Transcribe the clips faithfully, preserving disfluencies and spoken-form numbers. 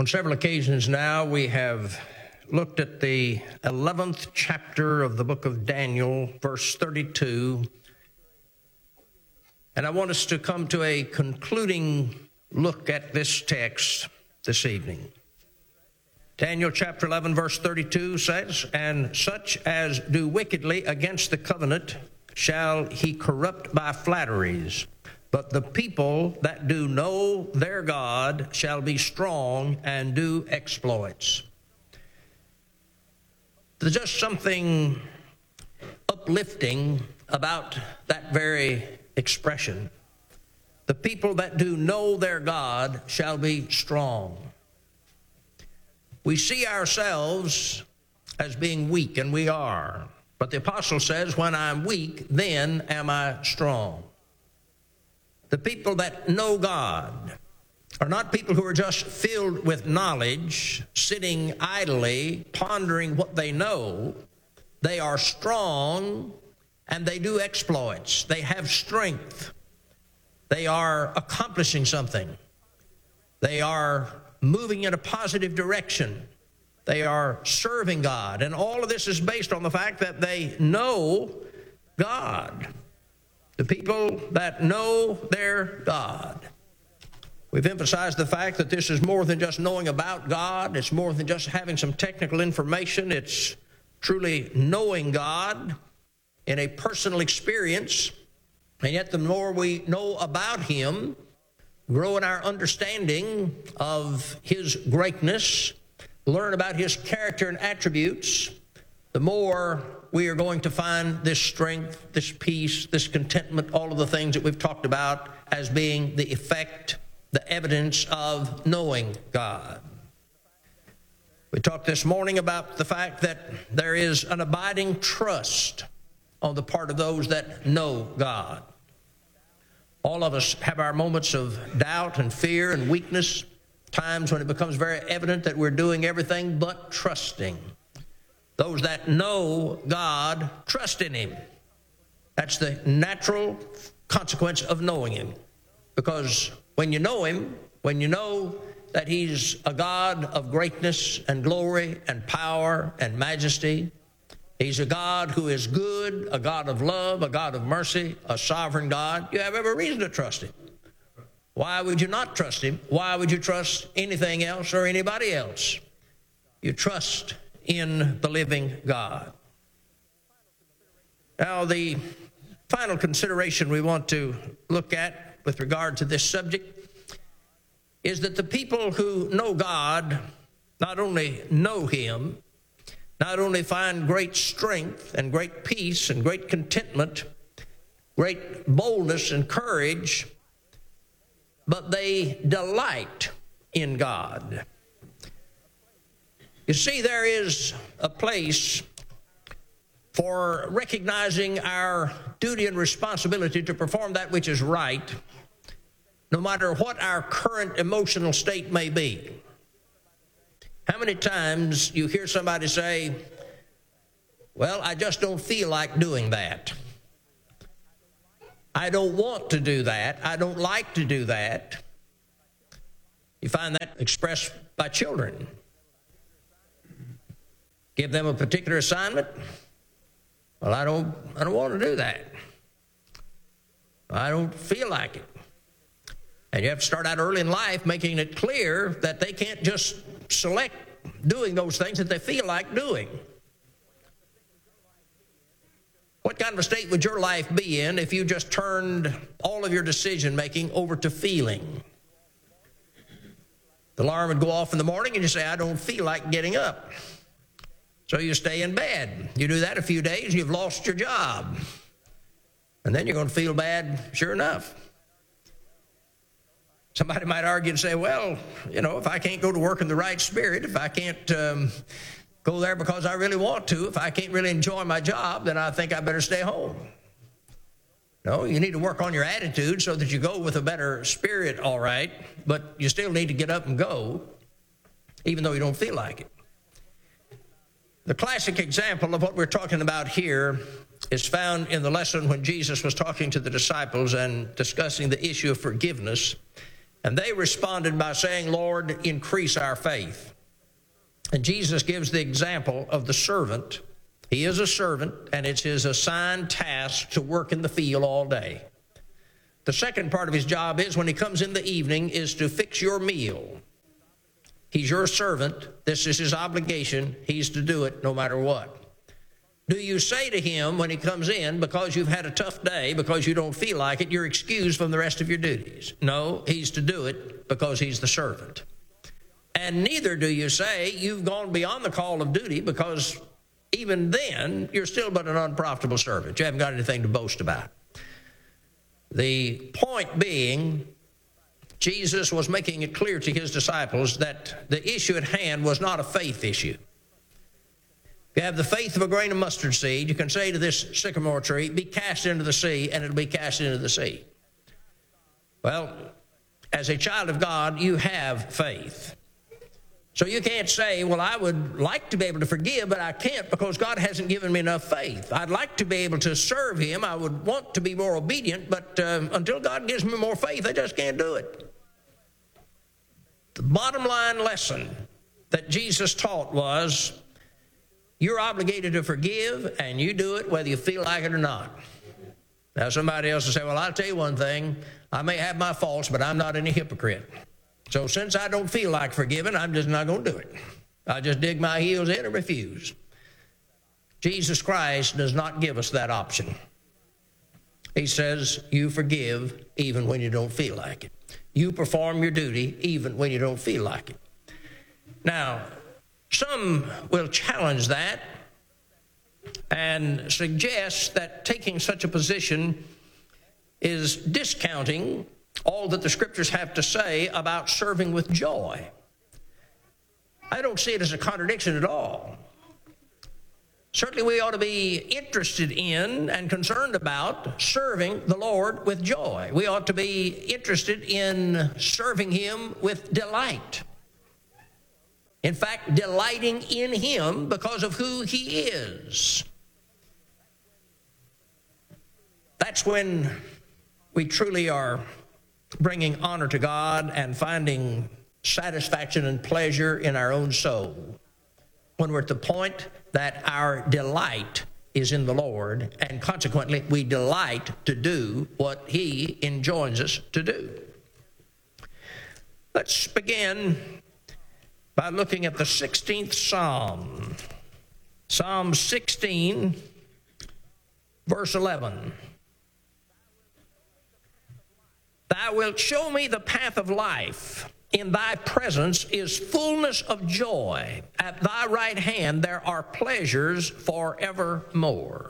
On several occasions now, we have looked at the eleventh chapter of the book of Daniel, verse thirty-two. And I want us to come to a concluding look at this text this evening. Daniel chapter eleven, verse thirty-two says, "And such as do wickedly against the covenant shall he corrupt by flatteries. But the people that do know their God shall be strong and do exploits." There's just something uplifting about that very expression. The people that do know their God shall be strong. We see ourselves as being weak, and we are. But the apostle says, when I'm weak, then am I strong. The people that know God are not people who are just filled with knowledge, sitting idly, pondering what they know. They are strong, and they do exploits. They have strength. They are accomplishing something. They are moving in a positive direction. They are serving God. And all of this is based on the fact that they know God. The people that know their God. We've emphasized the fact that this is more than just knowing about God. It's more than just having some technical information. It's truly knowing God in a personal experience. And yet the more we know about Him, grow in our understanding of His greatness, learn about His character and attributes, the more we are going to find this strength, this peace, this contentment, all of the things that we've talked about as being the effect, the evidence of knowing God. We talked this morning about the fact that there is an abiding trust on the part of those that know God. All of us have our moments of doubt and fear and weakness, times when it becomes very evident that we're doing everything but trusting. Those that know God trust in Him. That's the natural consequence of knowing Him. Because when you know Him, when you know that He's a God of greatness and glory and power and majesty, He's a God who is good, a God of love, a God of mercy, a sovereign God, you have every reason to trust Him. Why would you not trust Him? Why would you trust anything else or anybody else? You trust in the living God. Now, the final consideration we want to look at with regard to this subject is that the people who know God not only know Him, not only find great strength and great peace and great contentment, great boldness and courage, but they delight in God. You see, there is a place for recognizing our duty and responsibility to perform that which is right, no matter what our current emotional state may be. How many times you hear somebody say, "Well, I just don't feel like doing that. I don't want to do that. I don't like to do that." You find that expressed by children. Give them a particular assignment. "Well, I don't, I don't want to do that. I don't feel like it." And you have to start out early in life making it clear that they can't just select doing those things that they feel like doing. What kind of a state would your life be in if you just turned all of your decision making over to feeling? The alarm would go off in the morning and you say, "I don't feel like getting up." So you stay in bed. You do that a few days, you've lost your job. And then you're going to feel bad, sure enough. Somebody might argue and say, "Well, you know, if I can't go to work in the right spirit, if I can't um, go there because I really want to, if I can't really enjoy my job, then I think I better stay home." No, you need to work on your attitude so that you go with a better spirit, all right, but you still need to get up and go, even though you don't feel like it. The classic example of what we're talking about here is found in the lesson when Jesus was talking to the disciples and discussing the issue of forgiveness. And they responded by saying, Lord, increase our faith. And Jesus gives the example of the servant. He is a servant, and it's his assigned task to work in the field all day. The second part of his job is, when he comes in the evening, is to fix your meal. He's your servant. This is his obligation. He's to do it no matter what. Do you say to him when he comes in, because you've had a tough day, because you don't feel like it, you're excused from the rest of your duties? No, he's to do it because he's the servant. And neither do you say you've gone beyond the call of duty, because even then you're still but an unprofitable servant. You haven't got anything to boast about. The point being, Jesus was making it clear to his disciples that the issue at hand was not a faith issue. If you have the faith of a grain of mustard seed, you can say to this sycamore tree, be cast into the sea, and it'll be cast into the sea. Well, as a child of God, you have faith. So you can't say, well, I would like to be able to forgive, but I can't because God hasn't given me enough faith. I'd like to be able to serve him. I would want to be more obedient, but uh, until God gives me more faith, I just can't do it. The bottom line lesson that Jesus taught was, you're obligated to forgive, and you do it whether you feel like it or not. Now, somebody else will say, well, I'll tell you one thing. I may have my faults, but I'm not any hypocrite. So since I don't feel like forgiving, I'm just not going to do it. I just dig my heels in and refuse. Jesus Christ does not give us that option. He says, you forgive even when you don't feel like it. You perform your duty even when you don't feel like it. Now, some will challenge that and suggest that taking such a position is discounting all that the Scriptures have to say about serving with joy. I don't see it as a contradiction at all. Certainly we ought to be interested in and concerned about serving the Lord with joy. We ought to be interested in serving him with delight. In fact, delighting in him because of who he is. That's when we truly are bringing honor to God and finding satisfaction and pleasure in our own soul. When we're at the point that our delight is in the Lord, and consequently we delight to do what he enjoins us to do. Let's begin by looking at the sixteenth Psalm. Psalm sixteen, verse eleven. Thou wilt show me the path of life. In thy presence is fullness of joy. At thy right hand there are pleasures forevermore.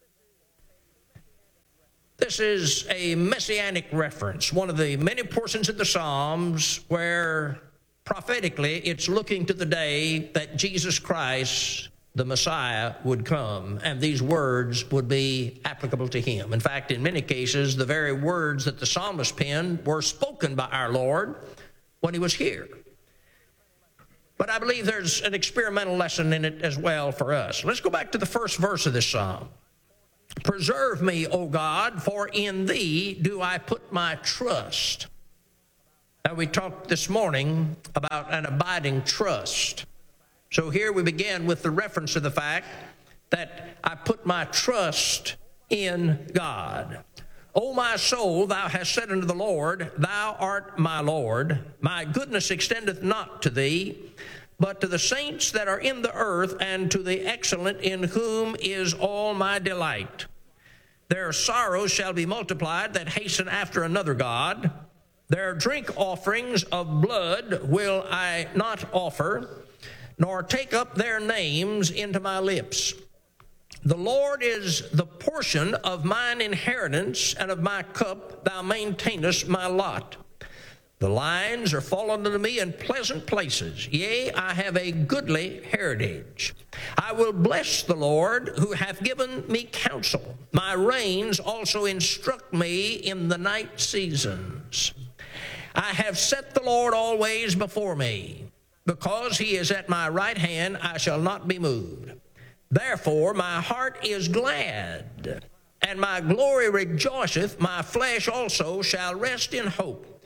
This is a messianic reference, one of the many portions of the Psalms where prophetically it's looking to the day that Jesus Christ, the Messiah, would come, and these words would be applicable to him. In fact, in many cases, the very words that the psalmist penned were spoken by our Lord when he was here. But I believe there's an experimental lesson in it as well for us. Let's go back to the first verse of this psalm. Preserve me, O God, for in thee do I put my trust. Now, we talked this morning about an abiding trust. So here we begin with the reference to the fact that I put my trust in God. O my soul, thou hast said unto the Lord, thou art my Lord. My goodness extendeth not to thee, but to the saints that are in the earth, and to the excellent, in whom is all my delight. Their sorrows shall be multiplied that hasten after another God. Their drink offerings of blood will I not offer, nor take up their names into my lips. The Lord is the portion of mine inheritance, and of my cup thou maintainest my lot. The lines are fallen unto me in pleasant places. Yea, I have a goodly heritage. I will bless the Lord, who hath given me counsel. My reins also instruct me in the night seasons. I have set the Lord always before me. Because he is at my right hand, I shall not be moved. Therefore my heart is glad, and my glory rejoiceth. My flesh also shall rest in hope.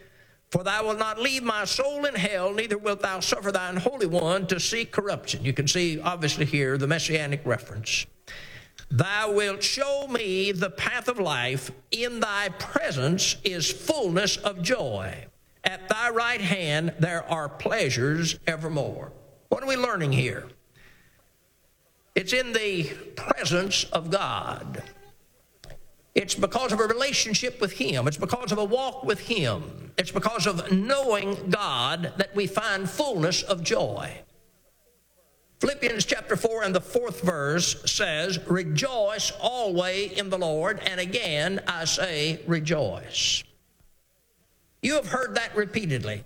For thou wilt not leave my soul in hell, neither wilt thou suffer thine Holy One to see corruption. You can see, obviously, here the messianic reference. Thou wilt show me the path of life. In thy presence is fullness of joy. At thy right hand there are pleasures evermore. What are we learning here? It's in the presence of God. It's because of a relationship with Him. It's because of a walk with Him. It's because of knowing God that we find fullness of joy. Philippians chapter four and the fourth verse says, rejoice always in the Lord, and again I say rejoice. You have heard that repeatedly.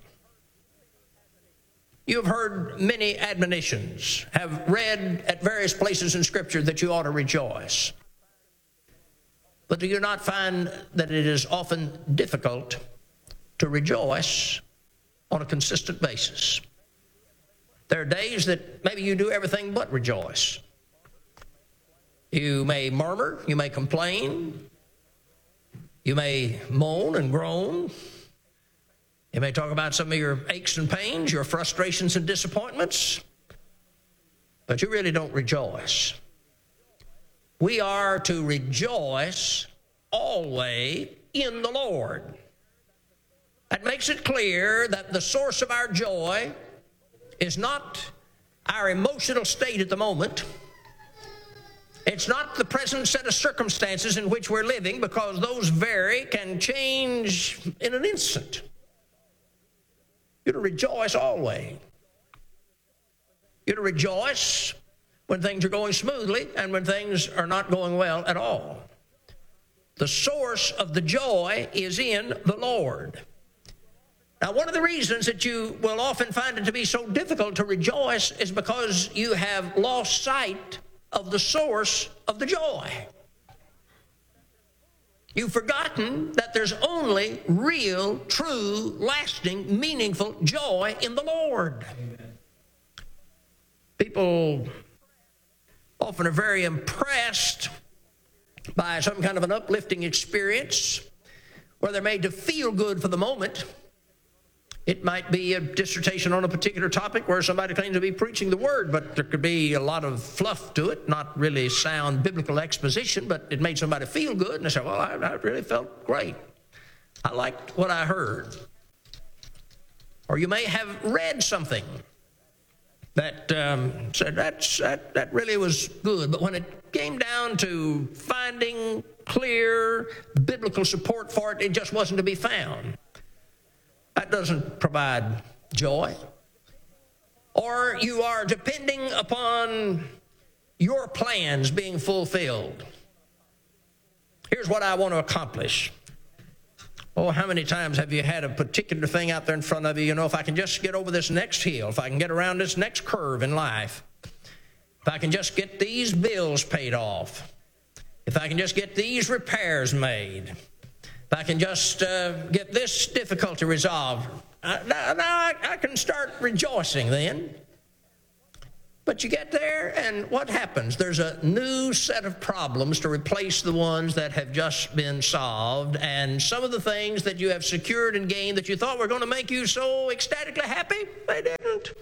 You have heard many admonitions, have read at various places in Scripture that you ought to rejoice. But do you not find that it is often difficult to rejoice on a consistent basis? There are days that maybe you do everything but rejoice. You may murmur, you may complain, you may moan and groan. You may talk about some of your aches and pains, your frustrations and disappointments, but you really don't rejoice. We are to rejoice always in the Lord. That makes it clear that the source of our joy is not our emotional state at the moment. It's not the present set of circumstances in which we're living, because those vary, can change in an instant. You're to rejoice always. You're to rejoice when things are going smoothly and when things are not going well at all. The source of the joy is in the Lord. Now, one of the reasons that you will often find it to be so difficult to rejoice is because you have lost sight of the source of the joy. You've forgotten that there's only real, true, lasting, meaningful joy in the Lord. Amen. People often are very impressed by some kind of an uplifting experience where they're made to feel good for the moment. It might be a dissertation on a particular topic where somebody claims to be preaching the Word, but there could be a lot of fluff to it, not really sound biblical exposition, but it made somebody feel good, and they say, well, I, I really felt great. I liked what I heard. Or you may have read something that um, said, That's, that, that really was good, but when it came down to finding clear biblical support for it, it just wasn't to be found. That doesn't provide joy. Or you are depending upon your plans being fulfilled. Here's what I want to accomplish. Oh, how many times have you had a particular thing out there in front of you? You know, if I can just get over this next hill, if I can get around this next curve in life, if I can just get these bills paid off, if I can just get these repairs made, if I can just uh, get this difficulty resolved, uh, now, now I, I can start rejoicing then. But you get there, and what happens? There's a new set of problems to replace the ones that have just been solved, and some of the things that you have secured and gained that you thought were going to make you so ecstatically happy, they didn't.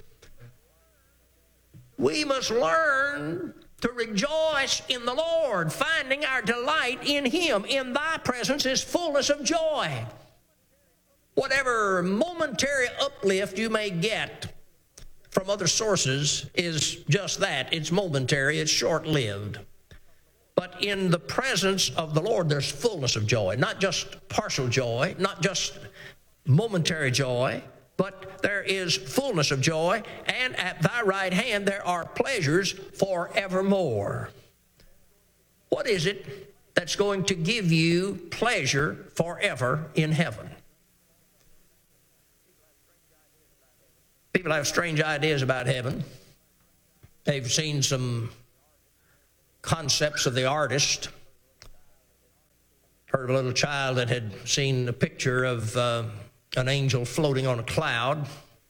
We must learn to rejoice in the Lord, finding our delight in Him. In thy presence is fullness of joy. Whatever momentary uplift you may get from other sources is just that. It's momentary, it's short-lived. But in the presence of the Lord, there's fullness of joy. Not just partial joy, not just momentary joy, but there is fullness of joy, and at thy right hand there are pleasures forevermore. What is it that's going to give you pleasure forever in heaven? People have strange ideas about heaven. They've seen some concepts of the artist. Heard of a little child that had seen a picture of uh, an angel floating on a cloud,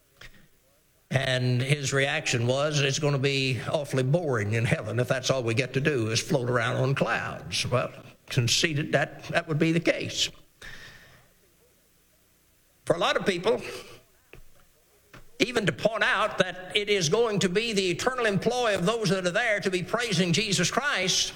and his reaction was, it's going to be awfully boring in heaven if that's all we get to do is float around on clouds. Well, conceded that that would be the case. For a lot of people, even to point out that it is going to be the eternal employ of those that are there to be praising Jesus Christ,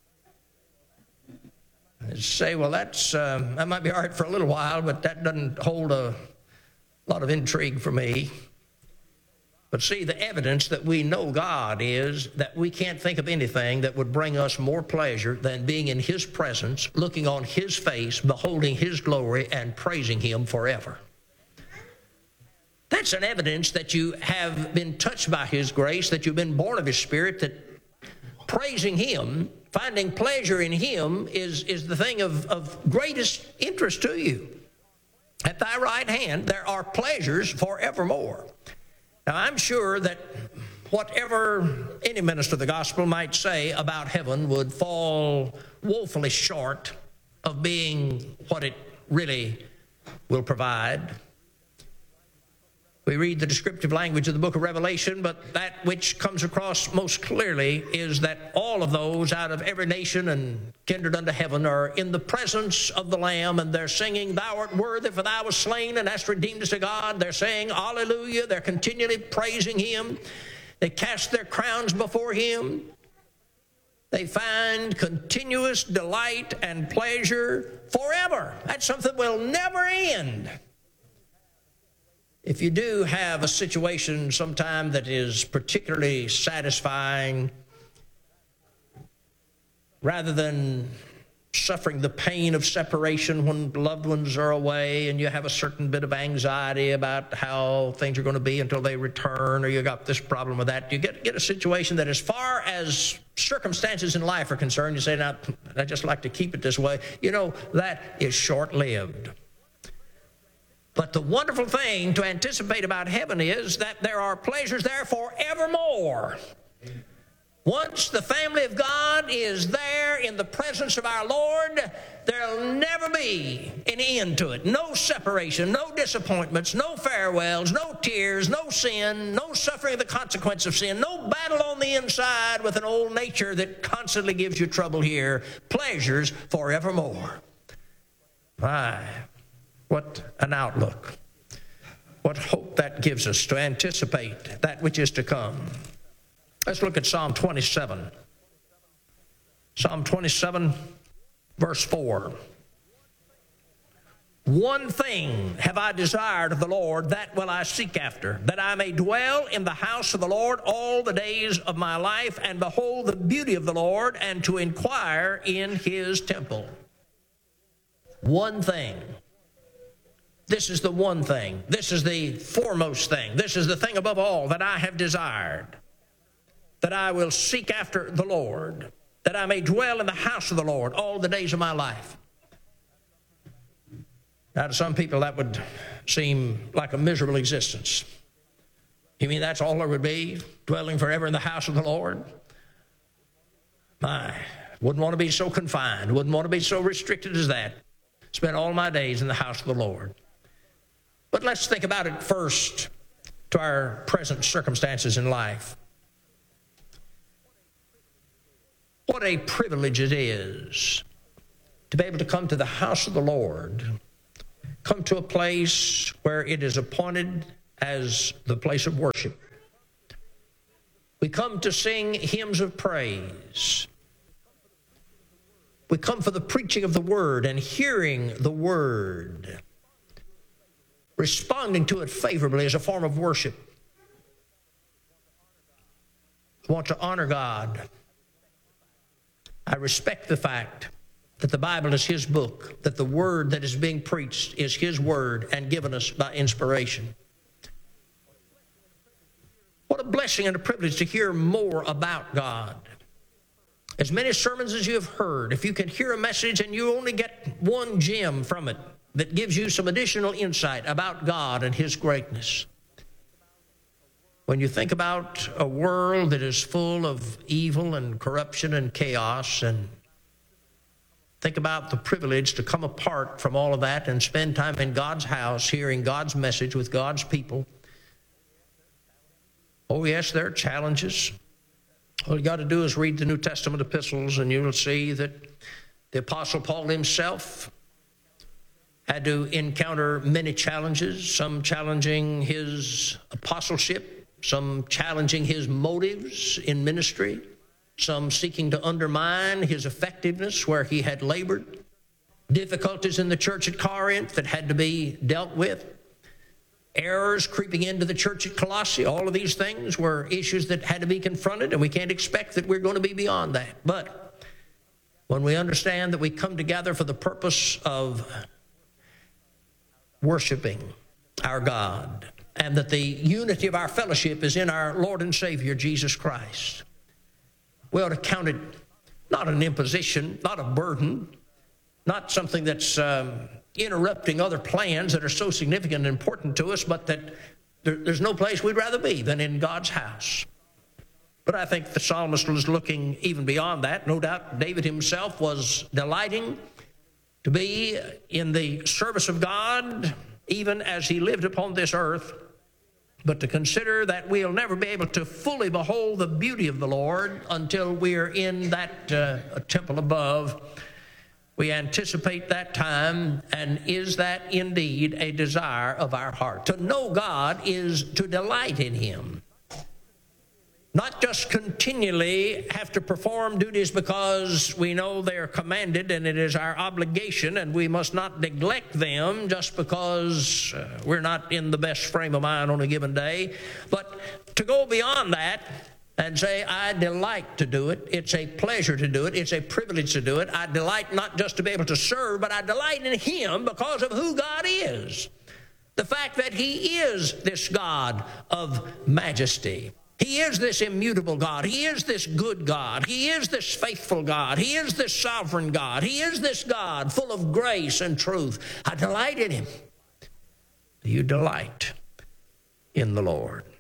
say, well, that's uh, that might be all right for a little while, but that doesn't hold a lot of intrigue for me. But see, the evidence that we know God is that we can't think of anything that would bring us more pleasure than being in His presence, looking on His face, beholding His glory, and praising Him forever. That's an evidence that you have been touched by His grace, that you've been born of His Spirit, that praising Him, finding pleasure in Him is, is the thing of, of greatest interest to you. At thy right hand there are pleasures forevermore. Now, I'm sure that whatever any minister of the gospel might say about heaven would fall woefully short of being what it really will provide. We read the descriptive language of the book of Revelation, but that which comes across most clearly is that all of those out of every nation and kindred unto heaven are in the presence of the Lamb, and they're singing, Thou art worthy, for Thou wast slain and hast redeemed us to God. They're saying, Hallelujah. They're continually praising Him. They cast their crowns before Him. They find continuous delight and pleasure forever. That's something that will never end. If you do have a situation sometime that is particularly satisfying, rather than suffering the pain of separation when loved ones are away and you have a certain bit of anxiety about how things are going to be until they return, or you got this problem with that, you get, get a situation that as far as circumstances in life are concerned, you say, now, I just like to keep it this way. You know, that is short-lived. But the wonderful thing to anticipate about heaven is that there are pleasures there forevermore. Once the family of God is there in the presence of our Lord, there'll never be an end to it. No separation, no disappointments, no farewells, no tears, no sin, no suffering of the consequence of sin, no battle on the inside with an old nature that constantly gives you trouble here. Pleasures forevermore. My, what an outlook. What hope that gives us to anticipate that which is to come. Let's look at Psalm twenty-seven. Psalm twenty-seven, verse four. One thing have I desired of the Lord, that will I seek after, that I may dwell in the house of the Lord all the days of my life, and behold the beauty of the Lord, and to inquire in His temple. One thing. This is the one thing. This is the foremost thing. This is the thing above all that I have desired, that I will seek after the Lord, that I may dwell in the house of the Lord all the days of my life. Now, to some people, that would seem like a miserable existence. You mean that's all there would be, dwelling forever in the house of the Lord? My, wouldn't want to be so confined, wouldn't want to be so restricted as that. Spend all my days in the house of the Lord. But let's think about it first to our present circumstances in life. What a privilege it is to be able to come to the house of the Lord, come to a place where it is appointed as the place of worship. We come to sing hymns of praise. We come for the preaching of the Word and hearing the Word, responding to it favorably as a form of worship. I want to honor God. I respect the fact that the Bible is His book, that the Word that is being preached is His Word and given us by inspiration. What a blessing and a privilege to hear more about God. As many sermons as you have heard, if you can hear a message and you only get one gem from it that gives you some additional insight about God and His greatness. When you think about a world that is full of evil and corruption and chaos, and think about the privilege to come apart from all of that and spend time in God's house, hearing God's message with God's people. Oh yes, there are challenges. All you got to do is read the New Testament epistles, and you'll see that the Apostle Paul himself had to encounter many challenges, some challenging his apostleship, some challenging his motives in ministry, some seeking to undermine his effectiveness where he had labored, difficulties in the church at Corinth that had to be dealt with, errors creeping into the church at Colossae. All of these things were issues that had to be confronted, and we can't expect that we're going to be beyond that. But when we understand that we come together for the purpose of worshiping our God, and that the unity of our fellowship is in our Lord and Savior, Jesus Christ, we ought to count it not an imposition, not a burden, not something that's um, interrupting other plans that are so significant and important to us, but that there, there's no place we'd rather be than in God's house. But I think the psalmist was looking even beyond that. No doubt David himself was delighting to be in the service of God, even as he lived upon this earth, but to consider that we'll never be able to fully behold the beauty of the Lord until we're in that uh, temple above. We anticipate that time, and is that indeed a desire of our heart? To know God is to delight in Him. Not just continually have to perform duties because we know they are commanded and it is our obligation, and we must not neglect them just because uh, we're not in the best frame of mind on a given day. But to go beyond that and say, I delight to do it. It's a pleasure to do it. It's a privilege to do it. I delight not just to be able to serve, but I delight in Him because of who God is. The fact that He is this God of majesty. He is this immutable God. He is this good God. He is this faithful God. He is this sovereign God. He is this God full of grace and truth. I delight in Him. Do you delight in the Lord?